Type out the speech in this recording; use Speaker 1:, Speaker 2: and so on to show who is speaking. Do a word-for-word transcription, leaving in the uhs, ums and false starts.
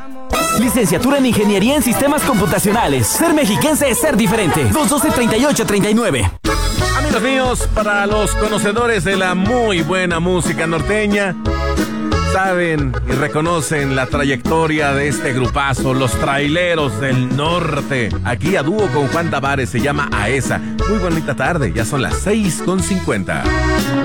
Speaker 1: Licenciatura en Ingeniería en Sistemas Computacionales. Ser mexiquense es ser diferente. dos doce, treinta y ocho, treinta y nueve.
Speaker 2: Amigos míos, para los conocedores de la muy buena música norteña, saben y reconocen la trayectoria de este grupazo, los Traileros del Norte. Aquí a dúo con Juan Tavares, se llama A Esa. Muy bonita tarde, ya son las seis con cincuenta.